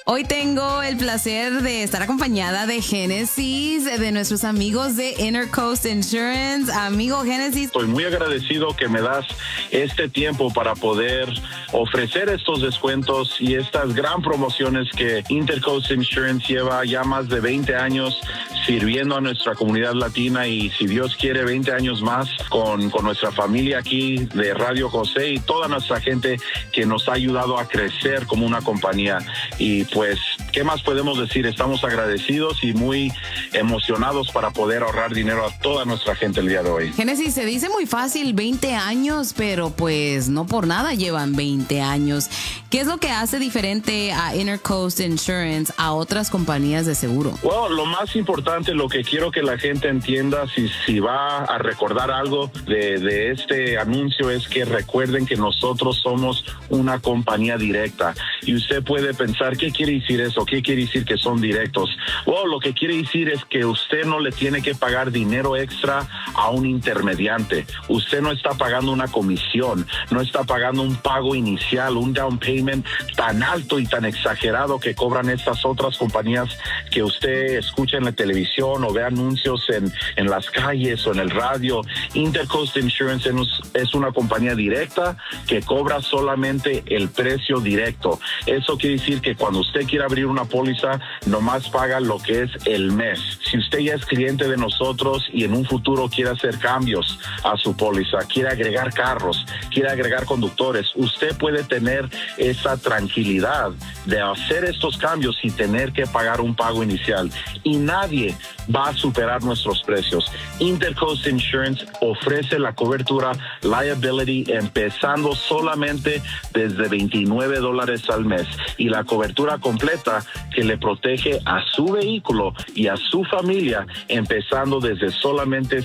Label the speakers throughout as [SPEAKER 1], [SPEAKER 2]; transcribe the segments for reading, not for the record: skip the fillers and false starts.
[SPEAKER 1] Hoy tengo el placer de estar acompañada de Génesis, de nuestros amigos de Intercoast Insurance. Amigo Génesis.
[SPEAKER 2] Estoy muy agradecido que me das este tiempo para poder ofrecer estos descuentos y estas gran promociones que Intercoast Insurance lleva ya más de 20 años sirviendo a nuestra comunidad latina y, si Dios quiere, 20 años más con nuestra familia aquí de Radio José y toda nuestra gente que nos ha ayudado a crecer como una compañía. Y pues, ¿qué más podemos decir? Estamos agradecidos y muy emocionados para poder ahorrar dinero a toda nuestra gente el día de hoy.
[SPEAKER 1] Génesis, se dice muy fácil, 20 años, pero pues no por nada llevan 20 años. ¿Qué es lo que hace diferente a Intercoast Insurance a otras compañías de seguro?
[SPEAKER 2] Bueno, lo más importante, lo que quiero que la gente entienda, si va a recordar algo de este anuncio, es que recuerden que nosotros somos una compañía directa. Y usted puede pensar, ¿qué quiere decir eso? ¿Qué quiere decir que son directos? Bueno, lo que quiere decir es que usted no le tiene que pagar dinero extra a un intermediante. Usted no está pagando una comisión, no está pagando un pago inicial, un down payment tan alto y tan exagerado que cobran estas otras compañías que usted escucha en la televisión o ve anuncios en las calles o en el radio. Intercoast Insurance es una compañía directa que cobra solamente el precio directo. Eso quiere decir que cuando usted quiere abrir una póliza, nomás paga lo que es el mes. Si usted ya es cliente de nosotros y en un futuro quiere hacer cambios a su póliza, quiere agregar carros, quiere agregar conductores, usted puede tener esa tranquilidad de hacer estos cambios y tener que pagar un pago inicial. Y nadie va a superar nuestros precios. Intercoast Insurance ofrece la cobertura liability empezando solamente desde $29 al mes y la cobertura completa que le protege a su vehículo y a su familia empezando desde solamente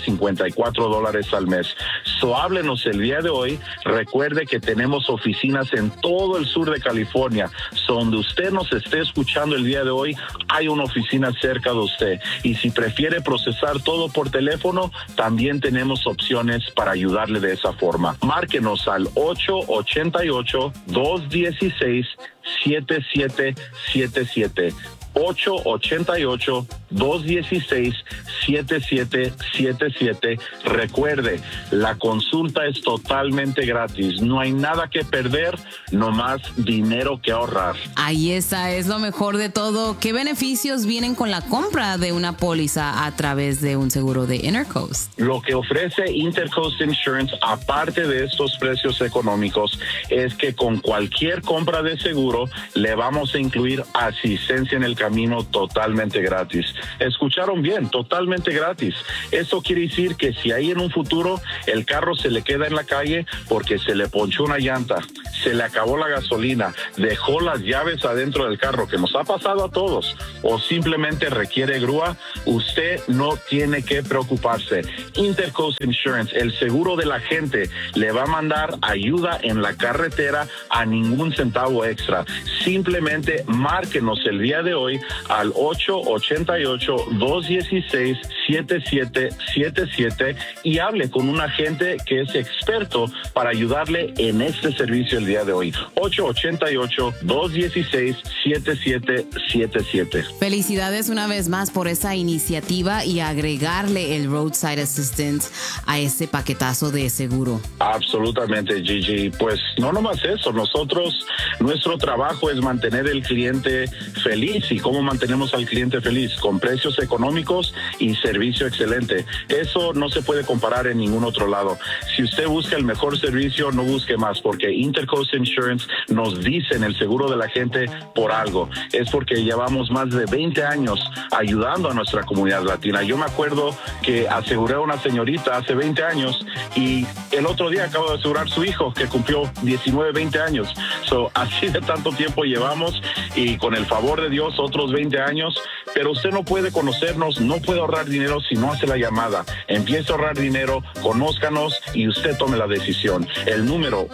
[SPEAKER 2] $54 al mes. So, háblenos el día de hoy. Recuerde que tenemos oficinas en todo el sur de California. So, donde usted nos esté escuchando el día de hoy, hay una oficina cerca de usted. Y si prefiere procesar todo por teléfono, también tenemos opciones para ayudarle de esa forma. Márquenos al 888-216-7777. 888-216-7777. Recuerde, la consulta es totalmente gratis. No hay nada que perder, nomás dinero que ahorrar.
[SPEAKER 1] Ahí está, es lo mejor de todo. ¿Qué beneficios vienen con la compra de una póliza a través de un seguro de Intercoast?
[SPEAKER 2] Lo que ofrece Intercoast Insurance, aparte de estos precios económicos, es que con cualquier compra de seguro le vamos a incluir asistencia en el camino totalmente gratis. Escucharon bien, totalmente gratis. Eso quiere decir que si ahí en un futuro el carro se le queda en la calle porque se le ponchó una llanta, se le acabó la gasolina, dejó las llaves adentro del carro, que nos ha pasado a todos, o simplemente requiere grúa, usted no tiene que preocuparse. Intercoast Insurance, el seguro de la gente, le va a mandar ayuda en la carretera a ningún centavo extra. Simplemente márquenos el día de hoy al 888-216-7777 y hable con un agente que es experto para ayudarle en este servicio el día de hoy. 888-216-7777.
[SPEAKER 1] Felicidades una vez más por esa iniciativa y agregarle el Roadside Assistance a ese paquetazo de seguro.
[SPEAKER 2] Absolutamente, Gigi. Pues no nomás eso, nuestro trabajo es mantener el cliente feliz. ¿Y cómo mantenemos al cliente feliz? Con precios económicos y servicio excelente. Eso no se puede comparar en ningún otro lado. Si usted busca el mejor servicio, no busque más, porque Intercoast Insurance nos dice en el seguro de la gente por algo. Es porque llevamos más de 20 años ayudando a nuestra comunidad latina. Yo me acuerdo que aseguré a una señorita hace 20 años y el otro día acabo de asegurar a su hijo que cumplió 19, 20 años. Así de tanto tiempo llevamos y con el favor de Dios otros 20 años, pero usted no puede conocernos, no puede ahorrar dinero si no hace la llamada. Empiece a ahorrar dinero, conózcanos y usted tome la decisión. El número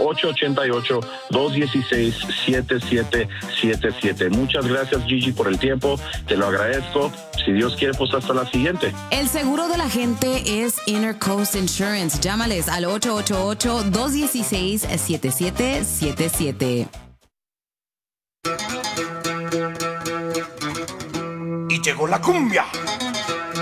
[SPEAKER 2] 888-216-7777. Muchas gracias, Gigi, por el tiempo, te lo agradezco. Si Dios quiere, pues hasta la siguiente.
[SPEAKER 1] El seguro de la gente es Intercoast Insurance. Llámales al 888-216-7777.
[SPEAKER 3] llegó la cumbia.